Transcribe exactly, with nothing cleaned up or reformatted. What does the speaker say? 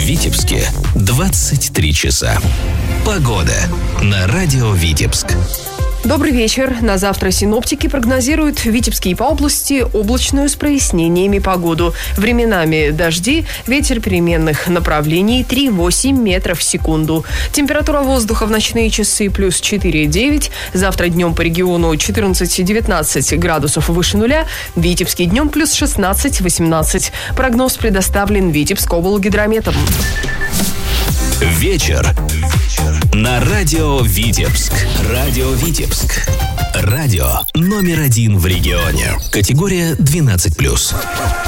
Витебске двадцать три часа. Погода на радио Витебск. Добрый вечер. На завтра синоптики прогнозируют в Витебске и по области облачную с прояснениями погоду. Временами дожди, ветер переменных направлений три-восемь метров в секунду. Температура воздуха в ночные часы плюс четыре-девять. Завтра днем по региону четырнадцать-девятнадцать градусов выше нуля. В Витебске днем плюс шестнадцать-восемнадцать. Прогноз предоставлен Витебскоблгидрометом. Вечер на радио Витебск. Радио Витебск. Радио номер один в регионе. Категория двенадцать плюс.